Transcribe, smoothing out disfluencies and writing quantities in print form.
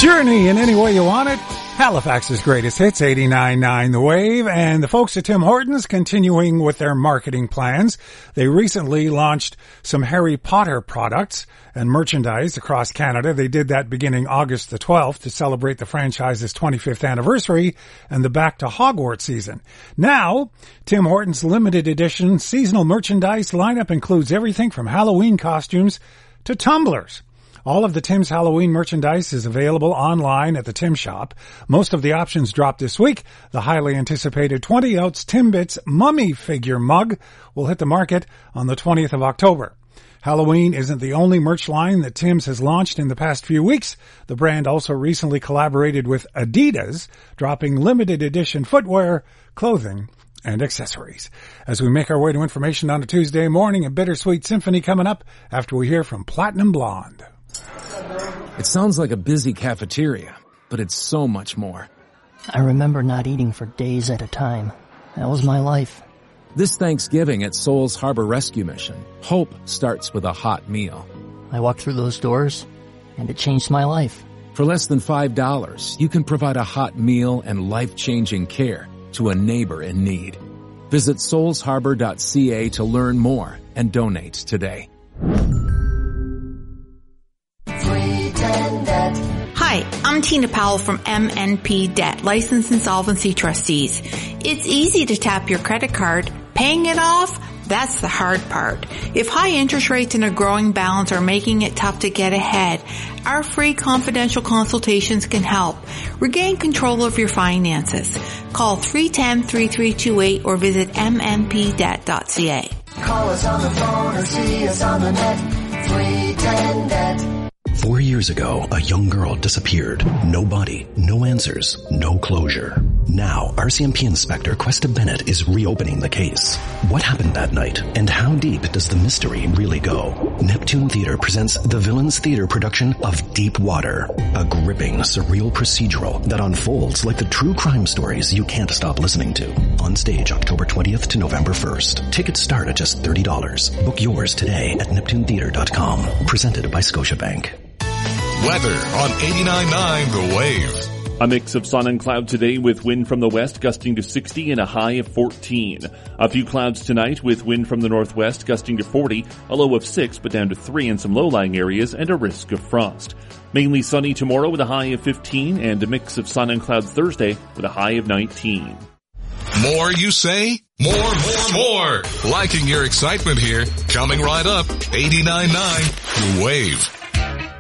Journey in any way you want it. Halifax's greatest hits, 89.9 The Wave, and the folks at Tim Hortons continuing with their marketing plans. They recently launched some Harry Potter products and merchandise across Canada. They did that beginning August the 12th to celebrate the franchise's 25th anniversary and the Back to Hogwarts season. Now, Tim Hortons limited edition seasonal merchandise lineup includes everything from Halloween costumes to tumblers. All of the Tim's Halloween merchandise is available online at the Tim Shop. Most of the options dropped this week. The highly anticipated 20-ounce Timbits mummy figure mug will hit the market on the 20th of October. Halloween isn't the only merch line that Tim's has launched in the past few weeks. The brand also recently collaborated with Adidas, dropping limited edition footwear, clothing, and accessories. As we make our way to information on a Tuesday morning, a bittersweet symphony coming up after we hear from Platinum Blonde. It sounds like a busy cafeteria, but it's so much more. I remember not eating for days at a time. That was my life. This Thanksgiving at Souls Harbor Rescue Mission, hope starts with a hot meal. I walked through those doors, and it changed my life. For less than $5, you can provide a hot meal and life-changing care to a neighbor in need. Visit soulsharbor.ca to learn more and donate today. Hi, I'm Tina Powell from MNP Debt, Licensed Insolvency Trustees. It's easy to tap your credit card. Paying it off? That's the hard part. If high interest rates and a growing balance are making it tough to get ahead, our free confidential consultations can help. Regain control of your finances. Call 310-3328 or visit mnpdebt.ca. Call us on the phone or see us on the net. 310-DEBT. 4 years ago, a young girl disappeared. No body, no answers, no closure. Now, RCMP Inspector Questa Bennett is reopening the case. What happened that night, and how deep does the mystery really go? Neptune Theatre presents the Villains Theatre production of Deep Water, a gripping, surreal procedural that unfolds like the true crime stories you can't stop listening to. On stage October 20th to November 1st. Tickets start at just $30. Book yours today at neptunetheatre.com. Presented by Scotiabank. Weather on 89.9 The Wave. A mix of sun and cloud today with wind from the west gusting to 60 and a high of 14. A few clouds tonight with wind from the northwest gusting to 40, a low of 6 but down to 3 in some low-lying areas and a risk of frost. Mainly sunny tomorrow with a high of 15 and a mix of sun and clouds Thursday with a high of 19. More you say? More. Liking your excitement here. Coming right up. 89.9 The Wave.